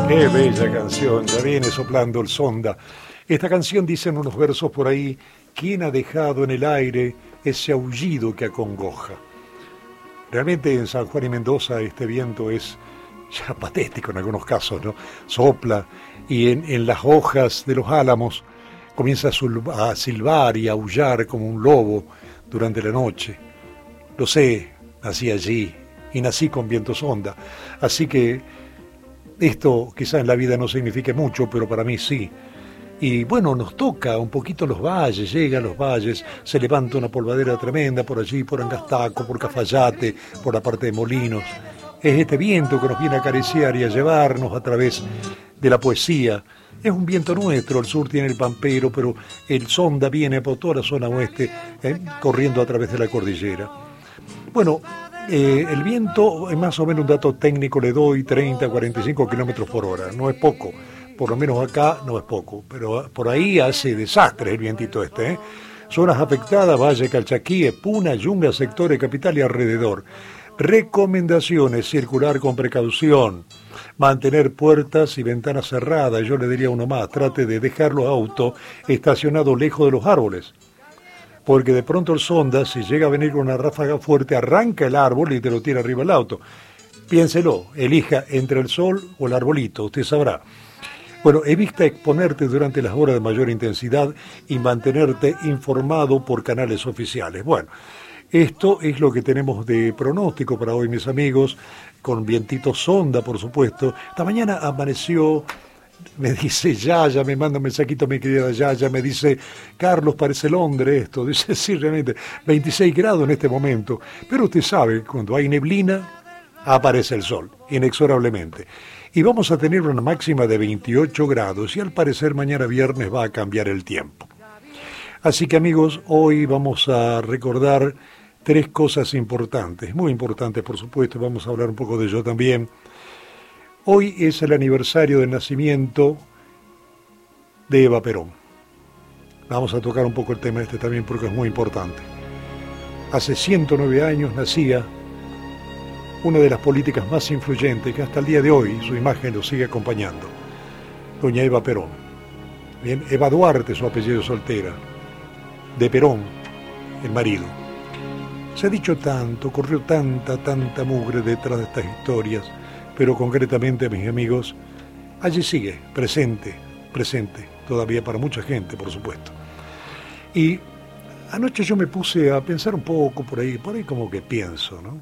Qué bella canción, ya viene soplando el sonda. Esta canción dice en unos versos por ahí: ¿quién ha dejado en el aire ese aullido que acongoja? Realmente en San Juan y Mendoza este viento es ya patético en algunos casos, ¿no? Sopla y en las hojas de los álamos comienza a silbar y a aullar como un lobo durante la noche. Lo sé, nací allí y nací con viento sonda, así que esto quizá en la vida no signifique mucho, pero para mí sí. Y bueno, nos toca un poquito los valles, llega a los valles, se levanta una polvadera tremenda por allí, por Angastaco, por Cafayate, por la parte de Molinos. Es este viento que nos viene a acariciar y a llevarnos a través de la poesía. Es un viento nuestro, el sur tiene el Pampero, pero el sonda viene por toda la zona oeste, corriendo a través de la cordillera. Bueno, el viento, es más o menos un dato técnico, le doy 30, 45 kilómetros por hora. No es poco, por lo menos acá no es poco, pero por ahí hace desastres el vientito este. Zonas afectadas: Valle, Calchaquí, Puna, Yunga, sectores, capital y alrededor. Recomendaciones: circular con precaución, mantener puertas y ventanas cerradas. Yo le diría uno más: trate de dejar los autos estacionados lejos de los árboles, porque de pronto el sonda, si llega a venir con una ráfaga fuerte, arranca el árbol y te lo tira arriba el auto. Piénselo, elija entre el sol o el arbolito, usted sabrá. Bueno, evita exponerte durante las horas de mayor intensidad y mantenerte informado por canales oficiales. Bueno, esto es lo que tenemos de pronóstico para hoy, mis amigos, con vientito sonda, por supuesto. Esta mañana amaneció. Me dice Yaya, me manda un mensajito mi querida Yaya, me dice: Carlos, parece Londres esto. Dice: sí, realmente, 26 grados en este momento. Pero usted sabe, cuando hay neblina, aparece el sol, inexorablemente. Y vamos a tener una máxima de 28 grados y al parecer mañana viernes va a cambiar el tiempo. Así que, amigos, hoy vamos a recordar 3 cosas importantes, muy importantes, por supuesto. Vamos a hablar un poco de ello también. Hoy es el aniversario del nacimiento de Eva Perón. Vamos a tocar un poco el tema este también porque es muy importante. Hace 109 años nacía una de las políticas más influyentes que hasta el día de hoy su imagen lo sigue acompañando, doña Eva Perón. Bien, Eva Duarte, su apellido soltera, de Perón, el marido. Se ha dicho tanto, corrió tanta mugre detrás de estas historias, pero concretamente, mis amigos, allí sigue, presente, todavía para mucha gente, por supuesto. Y anoche yo me puse a pensar un poco por ahí como que pienso, ¿no?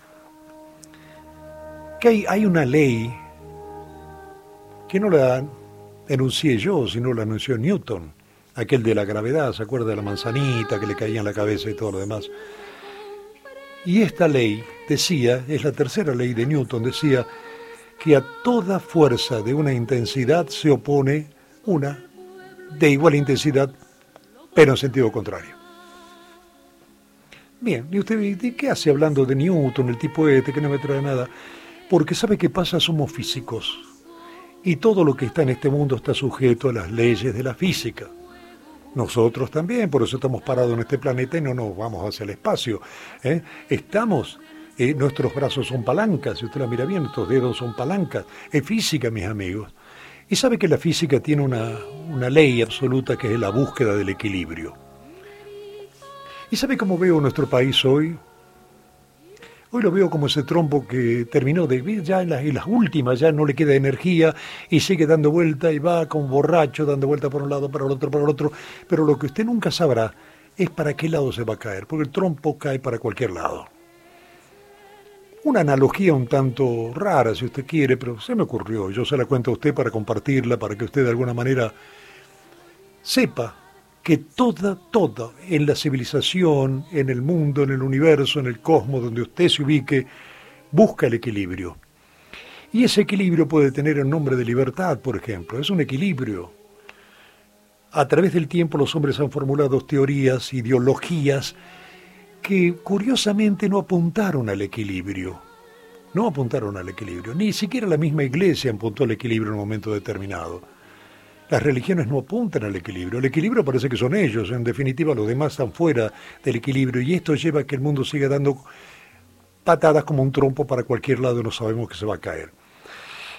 Que hay una ley que no la enuncié yo, sino la anunció Newton, aquel de la gravedad, ¿se acuerda de la manzanita que le caía en la cabeza y todo lo demás? Y esta ley decía, es la tercera ley de Newton, decía que a toda fuerza de una intensidad se opone una de igual intensidad, pero en sentido contrario. Bien, ¿y usted de qué hace hablando de Newton, el tipo este que no me trae nada? Porque ¿sabe qué pasa? Somos físicos. Y todo lo que está en este mundo está sujeto a las leyes de la física. Nosotros también, por eso estamos parados en este planeta y no nos vamos hacia el espacio. Estamos, nuestros brazos son palancas, si usted la mira bien, nuestros dedos son palancas. Es física, mis amigos. Y sabe que la física tiene una ley absoluta que es la búsqueda del equilibrio. ¿Y sabe cómo veo nuestro país hoy? Hoy lo veo como ese trompo que terminó de ver ya en las últimas, ya no le queda energía y sigue dando vuelta y va como borracho, dando vuelta por un lado, para el otro. Pero lo que usted nunca sabrá es para qué lado se va a caer, porque el trompo cae para cualquier lado. Una analogía un tanto rara, si usted quiere, pero se me ocurrió. Yo se la cuento a usted para compartirla, para que usted de alguna manera sepa que toda en la civilización, en el mundo, en el universo, en el cosmos, donde usted se ubique, busca el equilibrio. Y ese equilibrio puede tener el nombre de libertad, por ejemplo. Es un equilibrio. A través del tiempo los hombres han formulado teorías, ideologías, que curiosamente no apuntaron al equilibrio. No apuntaron al equilibrio. Ni siquiera la misma Iglesia apuntó al equilibrio en un momento determinado. Las religiones no apuntan al equilibrio. El equilibrio parece que son ellos. En definitiva, los demás están fuera del equilibrio. Y esto lleva a que el mundo siga dando patadas como un trompo para cualquier lado y no sabemos que se va a caer.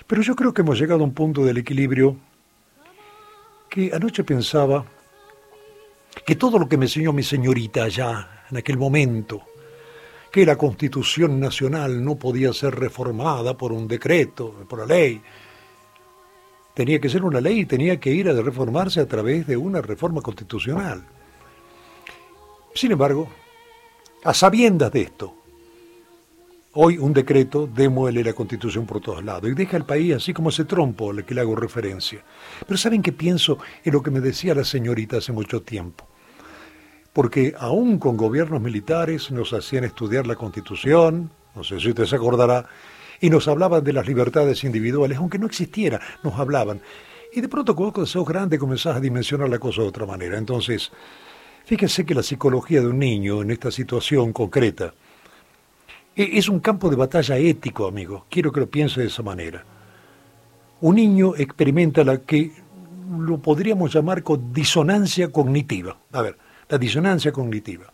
Pero yo creo que hemos llegado a un punto del equilibrio que anoche pensaba que todo lo que me enseñó mi señorita allá, en aquel momento, que la Constitución Nacional no podía ser reformada por un decreto, por la ley, tenía que ser una ley y tenía que ir a reformarse a través de una reforma constitucional. Sin embargo, a sabiendas de esto, hoy un decreto demuele la Constitución por todos lados y deja al país así como ese trompo al que le hago referencia. Pero ¿saben qué pienso en lo que me decía la señorita hace mucho tiempo? Porque aún con gobiernos militares nos hacían estudiar la Constitución, no sé si usted se acordará, y nos hablaban de las libertades individuales, aunque no existiera, nos hablaban. Y de pronto cuando sos grande comenzás a dimensionar la cosa de otra manera. Entonces, fíjense que la psicología de un niño en esta situación concreta es un campo de batalla ético, amigo. Quiero que lo piense de esa manera. Un niño experimenta la que lo podríamos llamar con disonancia cognitiva. A ver, la disonancia cognitiva.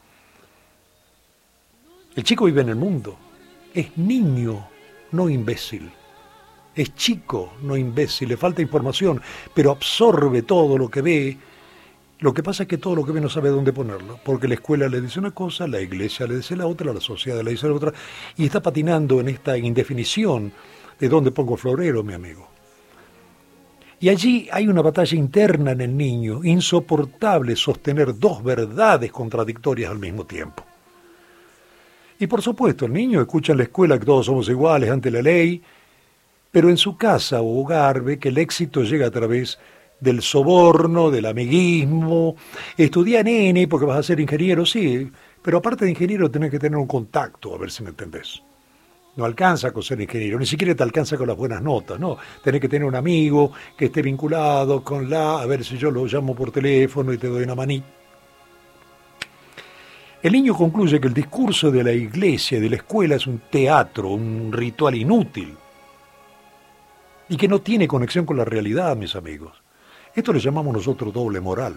El chico vive en el mundo. Es niño, no imbécil. Es chico, no imbécil. Le falta información, pero absorbe todo lo que ve. Lo que pasa es que todo lo que ve no sabe dónde ponerlo, porque la escuela le dice una cosa, la iglesia le dice la otra, la sociedad le dice la otra, y está patinando en esta indefinición de dónde pongo florero, mi amigo. Y allí hay una batalla interna en el niño, insoportable sostener dos verdades contradictorias al mismo tiempo. Y por supuesto, el niño escucha en la escuela que todos somos iguales ante la ley, pero en su casa o hogar ve que el éxito llega a través del soborno, del amiguismo. Estudia, nene, porque vas a ser ingeniero, sí, pero aparte de ingeniero tenés que tener un contacto, a ver si me entendés. No alcanza con ser ingeniero, ni siquiera te alcanza con las buenas notas, no. Tenés que tener un amigo que esté vinculado con a ver si yo lo llamo por teléfono y te doy una manita. El niño concluye que el discurso de la iglesia y de la escuela es un teatro, un ritual inútil, y que no tiene conexión con la realidad, mis amigos. Esto le llamamos nosotros doble moral.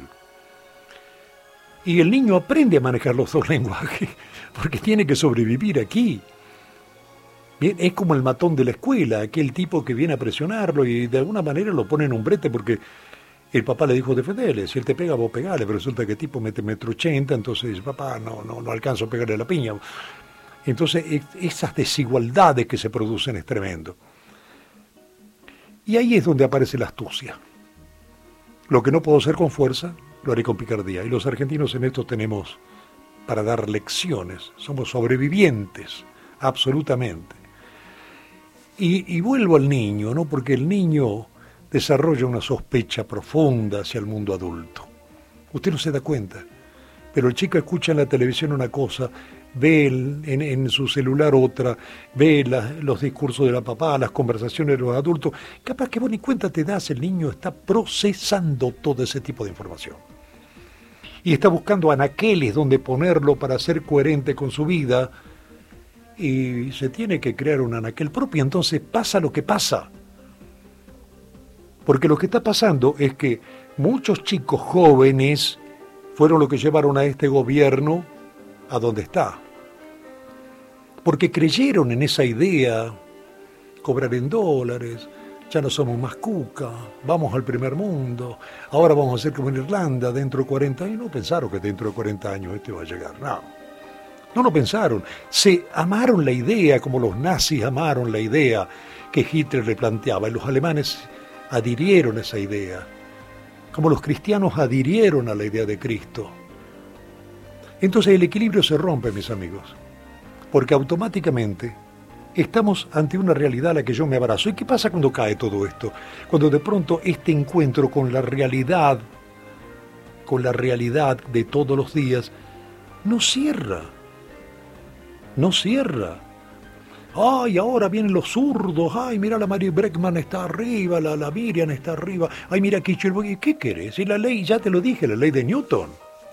Y el niño aprende a manejar los dos lenguajes, porque tiene que sobrevivir aquí. Bien, es como el matón de la escuela, aquel tipo que viene a presionarlo y de alguna manera lo pone en un brete porque el papá le dijo defenderle, si él te pega vos pegale, pero resulta que el tipo mete 1,80 m, entonces dice, papá, no alcanzo a pegarle la piña. Entonces esas desigualdades que se producen es tremendo. Y ahí es donde aparece la astucia. Lo que no puedo hacer con fuerza, lo haré con picardía. Y los argentinos en esto tenemos para dar lecciones. Somos sobrevivientes, absolutamente. Y vuelvo al niño, ¿no? Porque el niño desarrolla una sospecha profunda hacia el mundo adulto. Usted no se da cuenta, pero el chico escucha en la televisión una cosa, ve en su celular otra, ve los discursos de la papá, las conversaciones de los adultos. Capaz que vos ni cuenta te das, el niño está procesando todo ese tipo de información. Y está buscando anaqueles donde ponerlo para ser coherente con su vida. Y se tiene que crear un anaquel propio, entonces pasa lo que pasa. Porque lo que está pasando es que muchos chicos jóvenes fueron los que llevaron a este gobierno a donde está. Porque creyeron en esa idea, cobrar en dólares, ya no somos más cuca, vamos al primer mundo, ahora vamos a ser como en Irlanda dentro de 40 años. No pensaron que dentro de 40 años este va a llegar, no lo pensaron. Se amaron la idea como los nazis amaron la idea que Hitler le planteaba, y los alemanes adhirieron a esa idea, como los cristianos adhirieron a la idea de Cristo. Entonces el equilibrio se rompe, mis amigos, porque automáticamente estamos ante una realidad a la que yo me abrazo. ¿Y qué pasa cuando cae todo esto? Cuando de pronto este encuentro con la realidad de todos los días, no cierra. Ay, ahora vienen los zurdos. Ay, mira, la Mary Breckman está arriba, la Miriam está arriba. Ay, mira, ¿qué querés? Si la ley, ya te lo dije, la ley de Newton.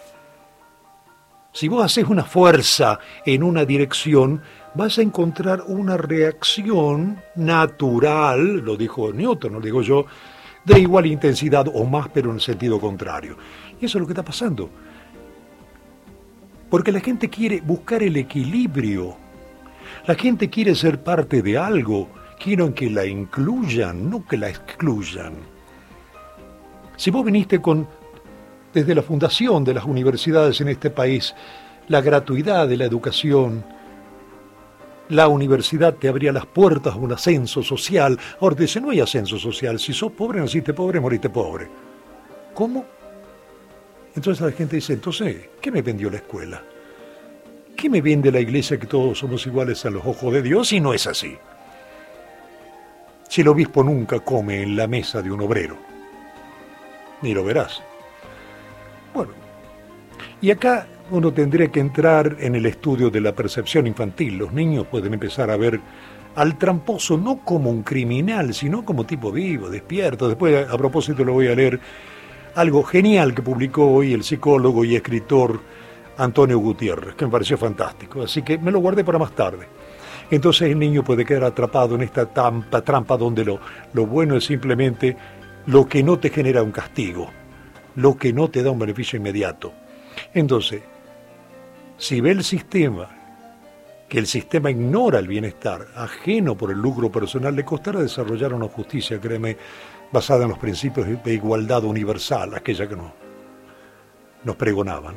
Si vos haces una fuerza en una dirección, vas a encontrar una reacción natural, lo dijo Newton, no lo digo yo, de igual intensidad o más, pero en el sentido contrario. Y eso es lo que está pasando. Porque la gente quiere buscar el equilibrio. La gente quiere ser parte de algo, quieren que la incluyan, no que la excluyan. Si vos viniste desde la fundación de las universidades en este país, la gratuidad de la educación, la universidad te abría las puertas a un ascenso social. Ahora te dice, no hay ascenso social, si sos pobre, naciste pobre, moriste pobre. ¿Cómo? Entonces la gente dice, entonces, ¿qué me vendió la escuela? ¿Qué me vende la iglesia que todos somos iguales a los ojos de Dios? Y no es así. Si el obispo nunca come en la mesa de un obrero, ni lo verás. Bueno, y acá uno tendría que entrar en el estudio de la percepción infantil. Los niños pueden empezar a ver al tramposo no como un criminal, sino como tipo vivo, despierto. Después, a propósito, lo voy a leer algo genial que publicó hoy el psicólogo y escritor Antonio Gutiérrez, que me pareció fantástico, así que me lo guardé para más tarde. Entonces el niño puede quedar atrapado en esta trampa donde lo bueno es simplemente lo que no te genera un castigo, lo que no te da un beneficio inmediato. Entonces, si ve el sistema, que el sistema ignora el bienestar, ajeno por el lucro personal, le costará desarrollar una justicia, créeme, basada en los principios de igualdad universal, aquella que nos pregonaban.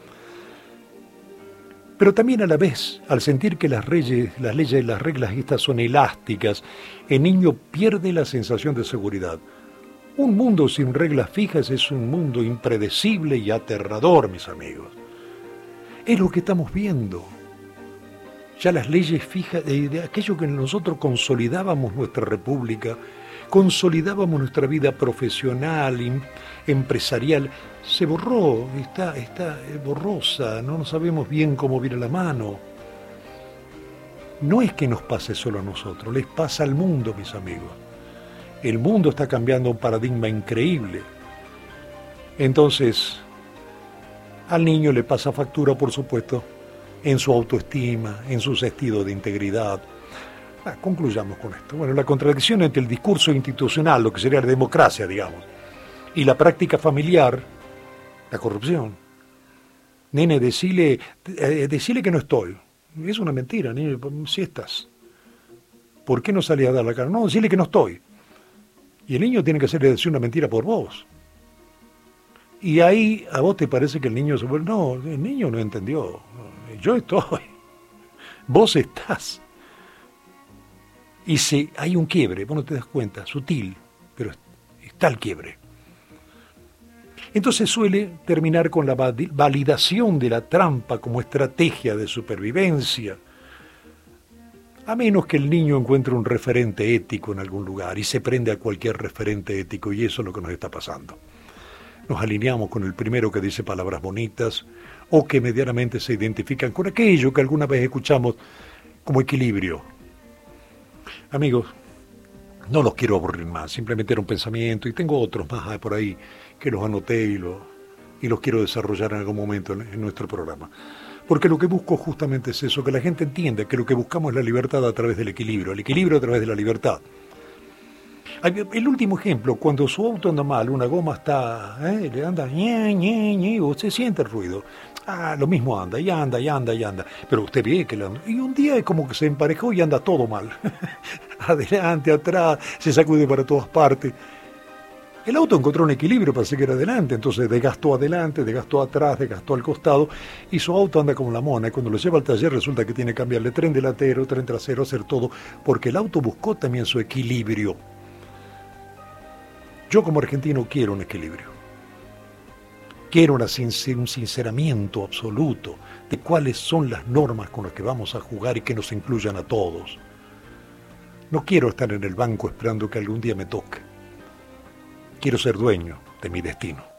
Pero también a la vez, al sentir que las leyes y las reglas estas son elásticas, el niño pierde la sensación de seguridad. Un mundo sin reglas fijas es un mundo impredecible y aterrador, mis amigos. Es lo que estamos viendo. Ya las leyes fijas, de aquello que nosotros consolidábamos nuestra república, consolidábamos nuestra vida profesional, empresarial, se borró, está borrosa, no sabemos bien cómo viene la mano. No es que nos pase solo a nosotros, les pasa al mundo, mis amigos. El mundo está cambiando un paradigma increíble. Entonces, al niño le pasa factura, por supuesto, en su autoestima, en su sentido de integridad. Concluyamos con esto. Bueno, la contradicción entre el discurso institucional, lo que sería la democracia, digamos, y la práctica familiar, la corrupción. Nene, decile que no estoy. Es una mentira, nene, si estás. ¿Por qué no salís a dar la cara? No, decile que no estoy. Y el niño tiene que hacerle decir una mentira por vos. Y ahí a vos te parece que el niño se vuelve... No, el niño no entendió. Yo estoy. Vos estás. Y si hay un quiebre, vos no te das cuenta, sutil, pero está el quiebre. Entonces suele terminar con la validación de la trampa como estrategia de supervivencia, a menos que el niño encuentre un referente ético en algún lugar y se prende a cualquier referente ético, y eso es lo que nos está pasando. Nos alineamos con el primero que dice palabras bonitas o que medianamente se identifican con aquello que alguna vez escuchamos como equilibrio. Amigos, no los quiero aburrir más, simplemente era un pensamiento y tengo otros más por ahí que los anoté y los quiero desarrollar en algún momento en nuestro programa. Porque lo que busco justamente es eso, que la gente entienda que lo que buscamos es la libertad a través del equilibrio, el equilibrio a través de la libertad. El último ejemplo, cuando su auto anda mal, una goma está, le anda, usted siente el ruido. Lo mismo anda, y anda. Pero usted ve que le anda. Y un día es como que se emparejó y anda todo mal. Adelante, atrás, se sacude para todas partes. El auto encontró un equilibrio para seguir adelante, entonces desgastó adelante, desgastó atrás, desgastó al costado, y su auto anda como la mona. Y cuando lo lleva al taller resulta que tiene que cambiarle tren delantero, tren trasero, hacer todo, porque el auto buscó también su equilibrio. Yo como argentino quiero un equilibrio. Quiero un sinceramiento absoluto de cuáles son las normas con las que vamos a jugar y que nos incluyan a todos. No quiero estar en el banco esperando que algún día me toque. Quiero ser dueño de mi destino.